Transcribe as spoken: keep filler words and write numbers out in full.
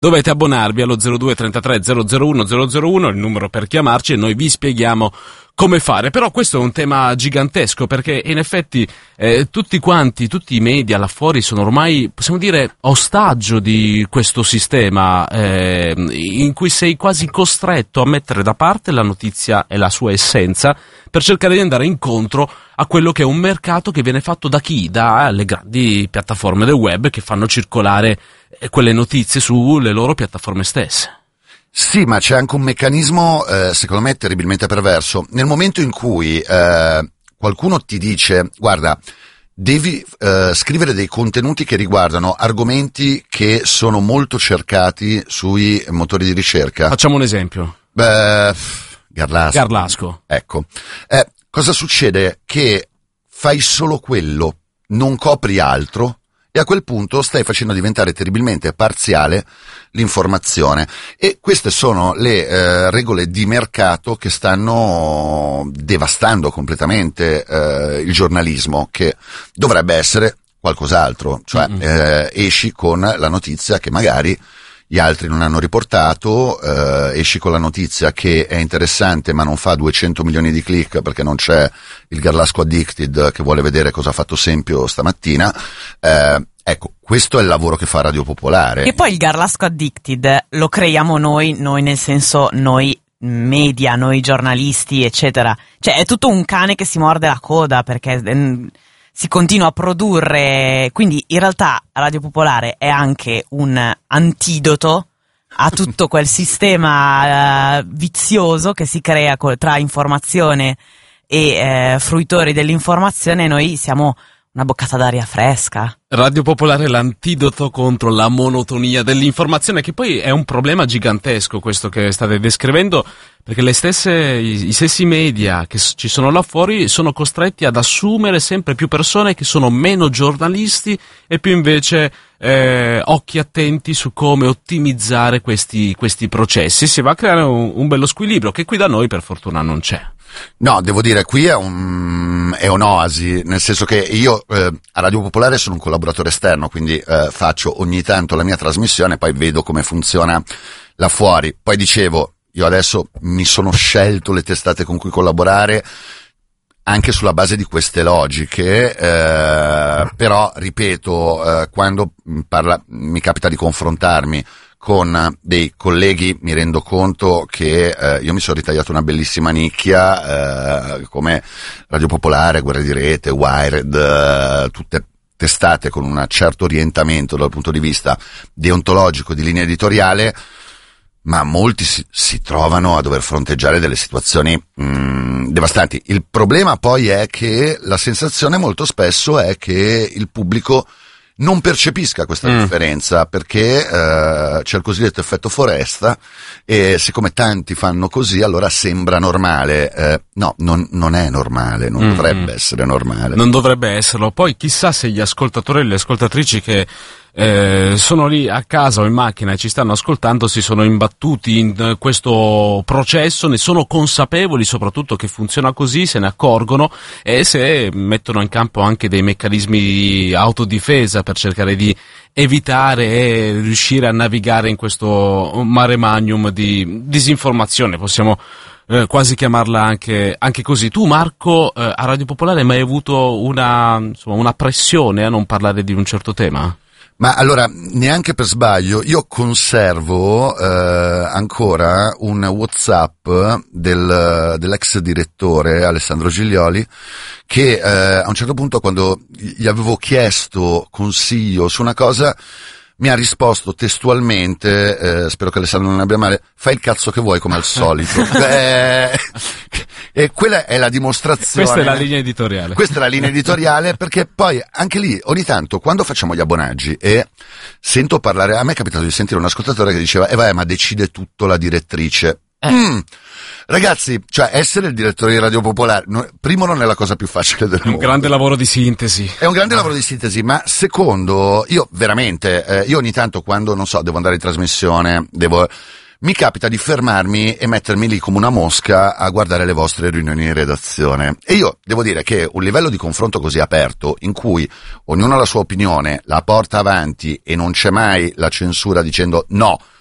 Dovete abbonarvi allo zero due trentatré zero zero uno zero zero uno, il numero per chiamarci, e noi vi spieghiamo come fare. Però questo è un tema gigantesco, perché in effetti eh, tutti quanti, tutti i media là fuori sono ormai, possiamo dire, ostaggio di questo sistema eh, in cui sei quasi costretto a mettere da parte la notizia e la sua essenza per cercare di andare incontro a quello che è un mercato che viene fatto da chi? Dalle grandi piattaforme del web che fanno circolare eh, quelle notizie sulle loro piattaforme stesse. Sì, ma c'è anche un meccanismo, eh, secondo me, terribilmente perverso. Nel momento in cui eh, qualcuno ti dice, guarda, devi eh, scrivere dei contenuti che riguardano argomenti che sono molto cercati sui motori di ricerca. Facciamo un esempio. Beh, Garlasco. Garlasco. Ecco. Eh, cosa succede? Che fai solo quello, non copri altro, e a quel punto stai facendo diventare terribilmente parziale l'informazione. E queste sono le eh, regole di mercato che stanno devastando completamente eh, il giornalismo, che dovrebbe essere qualcos'altro. Cioè mm-hmm. eh, esci con la notizia che magari gli altri non hanno riportato, eh, esci con la notizia che è interessante ma non fa duecento milioni di click perché non c'è il Garlasco Addicted che vuole vedere cosa ha fatto Sempio stamattina. Eh, ecco, questo è il lavoro che fa Radio Popolare. E poi il Garlasco Addicted lo creiamo noi, noi nel senso noi media, noi giornalisti, eccetera. Cioè è tutto un cane che si morde la coda, perché mm, si continua a produrre, quindi in realtà Radio Popolare è anche un antidoto a tutto quel sistema uh, vizioso che si crea co- tra informazione e uh, fruitori dell'informazione. Noi siamo una boccata d'aria fresca. Radio Popolare è l'antidoto contro la monotonia dell'informazione, che poi è un problema gigantesco questo che state descrivendo, perché le stesse, i, i stessi media che ci sono là fuori sono costretti ad assumere sempre più persone che sono meno giornalisti e più invece eh, occhi attenti su come ottimizzare questi, questi processi. Si va a creare un, un bello squilibrio che qui da noi per fortuna non c'è. No, devo dire, qui è un è un'oasi, nel senso che io eh, a Radio Popolare sono un collaboratore esterno, quindi eh, faccio ogni tanto la mia trasmissione, poi vedo come funziona là fuori. Poi dicevo, io adesso mi sono scelto le testate con cui collaborare anche sulla base di queste logiche, eh, però ripeto, eh, quando parla, mi capita di confrontarmi con dei colleghi, mi rendo conto che eh, io mi sono ritagliato una bellissima nicchia, eh, come Radio Popolare, Guerre di Rete, Wired, eh, tutte testate con un certo orientamento dal punto di vista deontologico, di linea editoriale, ma molti si, si trovano a dover fronteggiare delle situazioni mh, devastanti. Il problema poi è che la sensazione molto spesso è che il pubblico non percepisca questa mm. differenza, perché eh, c'è il cosiddetto effetto foresta, e siccome tanti fanno così allora sembra normale. Eh, no, non, non è normale, non mm. dovrebbe essere normale. Non dovrebbe esserlo. Poi chissà se gli ascoltatori e le ascoltatrici che eh, sono lì a casa o in macchina e ci stanno ascoltando si sono imbattuti in questo processo, ne sono consapevoli soprattutto che funziona così, se ne accorgono e se mettono in campo anche dei meccanismi di autodifesa per cercare di evitare e riuscire a navigare in questo mare magnum di disinformazione, possiamo eh, quasi chiamarla anche, anche così. Tu, Marco, eh, a Radio Popolare hai mai avuto una, insomma, una pressione a non parlare di un certo tema? Ma allora, neanche per sbaglio, io conservo eh, ancora un WhatsApp del, dell'ex direttore Alessandro Giglioli, che eh, a un certo punto, quando gli avevo chiesto consiglio su una cosa, mi ha risposto testualmente, eh, spero che Alessandro non abbia male, fai il cazzo che vuoi come al solito. Beh, e quella è la dimostrazione. Questa è la linea editoriale. Questa è la linea editoriale, perché poi anche lì ogni tanto quando facciamo gli abbonaggi e sento parlare, a me è capitato di sentire un ascoltatore che diceva eh vai, ma decide tutto la direttrice. Eh. Mm. Ragazzi, cioè essere il direttore di Radio Popolare, no, primo non è la cosa più facile del mondo. È un grande lavoro di sintesi. È un grande lavoro di sintesi, ma secondo, io veramente, eh, io ogni tanto quando, non so, devo andare in trasmissione, devo, mi capita di fermarmi e mettermi lì come una mosca a guardare le vostre riunioni in redazione. E io devo dire che un livello di confronto così aperto, in cui ognuno ha la sua opinione, la porta avanti e non c'è mai la censura dicendo no,